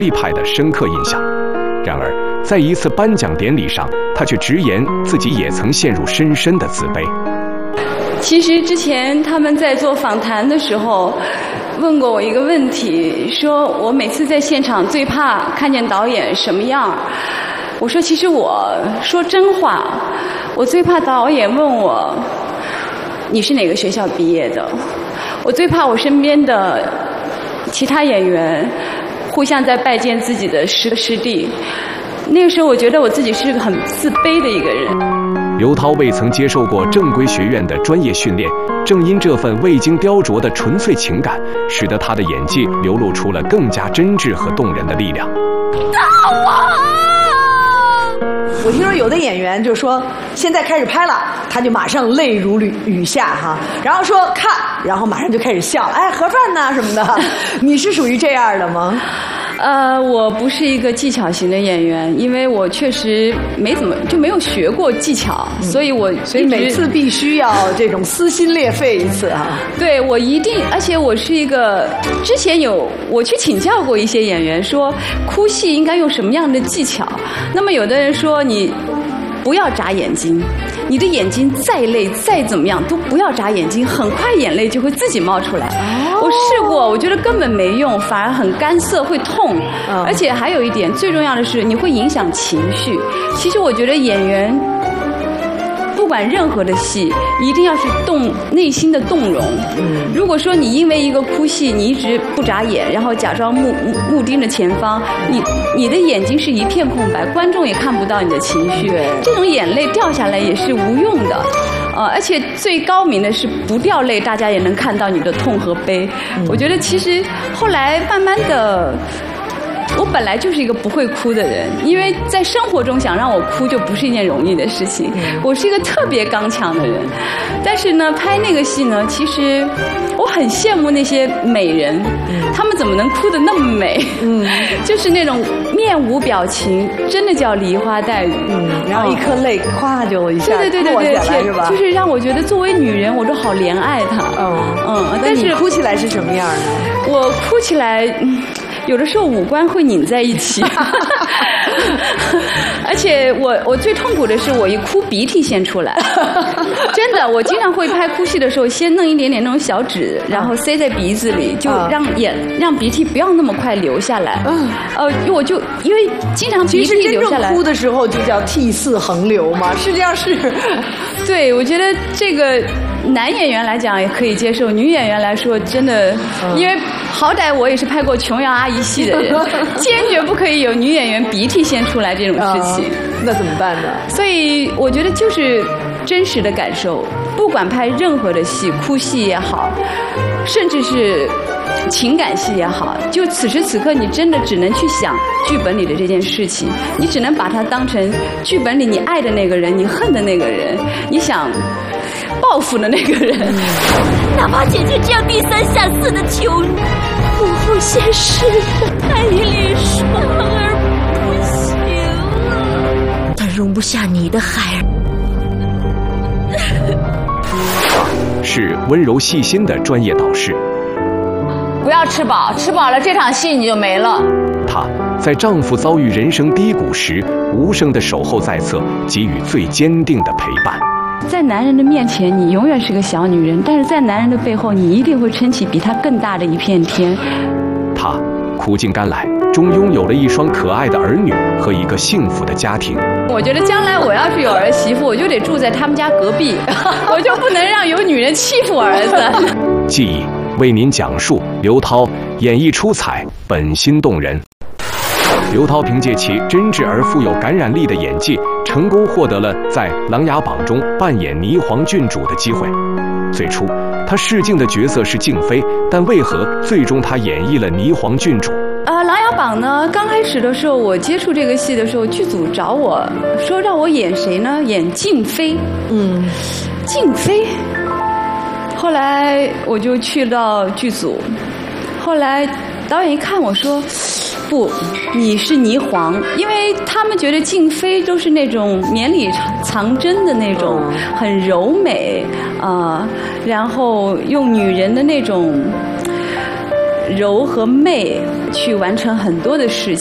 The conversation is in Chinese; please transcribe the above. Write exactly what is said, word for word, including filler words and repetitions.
立派的深刻印象。然而，在一次颁奖典礼上，他却直言自己也曾陷入深深的自卑。 其实之前他们在做访谈的时候，问过我一个问题，说我每次在现场最怕看见导演什么样。我说，其实我说真话，我最怕导演问我你是哪个学校毕业的。我最怕我身边的其他演员互相在拜见自己的师师弟。那个时候我觉得我自己是个很自卑的一个人。 刘涛未曾接受过正规学院的专业训练，正因这份未经雕琢的纯粹情感，使得他的演技流露出了更加真挚和动人的力量。 打我！我听说有的演员就说现在开始拍了，他就马上泪如雨雨下哈，然后说看，然后马上就开始笑，哎，盒饭呐什么的。你是属于这样的吗？ 呃，我不是一个技巧型的演员，因为我确实没怎么就没有学过技巧，嗯、所以我所以每次必须要这种撕心裂肺一次啊。 对，我一定，而且我是一个之前有我去请教过一些演员，说哭戏应该用什么样的技巧。那么有的人说你不要眨眼睛，你的眼睛再累再怎么样都不要眨眼睛，很快眼泪就会自己冒出来。我试过，我觉得根本没用，反而很干涩，会痛。而且还有一点，最重要的是你会影响情绪。其实我觉得演员不管任何的戏，一定要是动内心的动容。如果说你因为一个哭戏，你一直不眨眼，然后假装目目盯着前方，你你的眼睛是一片空白，观众也看不到你的情绪，这种眼泪掉下来也是无用的。呃，而且最高明的是不掉泪，大家也能看到你的痛和悲。嗯、我觉得其实后来慢慢的，我本来就是一个不会哭的人，因为在生活中想让我哭就不是一件容易的事情。嗯、我是一个特别刚强的人，但是呢，拍那个戏呢，其实我很羡慕那些美人，嗯、她们怎么能哭得那么美？嗯，就是那种面无表情，真的叫梨花带雨。 嗯，然后一颗泪咵就一下对对对对对，是吧？就是让我觉得作为女人，我都好怜爱她。嗯嗯，但是你哭起来是什么样的？ 我哭起来。嗯有的时候五官会拧在一起，而且我我最痛苦的是我一哭鼻涕先出来，真的，我经常会拍哭戏的时候先弄一点点那种小纸，然后塞在鼻子里，就让眼让鼻涕不要那么快流下来。嗯，呃，我就因为经常鼻涕流下来， 其实真正哭的时候就叫涕泗横流嘛，实际上是。 对，我觉得这个男演员来讲也可以接受，女演员来说真的，嗯、因为好歹我也是拍过琼瑶阿姨戏的人，坚决不可以有女演员鼻涕先出来这种事情。 嗯、那怎么办呢？ 所以我觉得就是真实的感受，不管拍任何的戏，哭戏也好，甚至是情感戏也好，就此时此刻你真的只能去想剧本里的这件事情，你只能把它当成剧本里你爱的那个人，你恨的那个人，你想报复的那个人。 哪怕姐姐这样低三下四的求你，母后现世太一脸双儿不行了，她容不下你的孩儿。 是温柔细心的专业导师。 不要吃饱，吃饱了这场戏你就没了。 她在丈夫遭遇人生低谷时，无声的守候在侧，给予最坚定的陪伴。 在男人的面前，你永远是个小女人，但是在男人的背后，你一定会撑起比他更大的一片天。 她苦尽甘来，终拥有了一双可爱的儿女和一个幸福的家庭。 我觉得将来我要是有儿媳妇，我就得住在他们家隔壁，我就不能让有女人欺负我儿子。 记忆为您讲述刘涛演绎出彩，本心动人。刘涛凭借其真挚而富有感染力的演技，成功获得了在《琅琊榜》中扮演霓凰郡主的机会。最初，她试镜的角色是静妃，但为何最终她演绎了霓凰郡主？ 呃，《琅琊榜》呢，刚开始的时候，我接触这个戏的时候，剧组找我说让我演谁呢？演静妃。嗯，静妃。后来我就去到剧组，后来导演一看我说不，你是霓凰，因为他们觉得静妃都是那种绵里藏针的那种，很柔美啊、呃，然后用女人的那种柔和媚去完成很多的事情。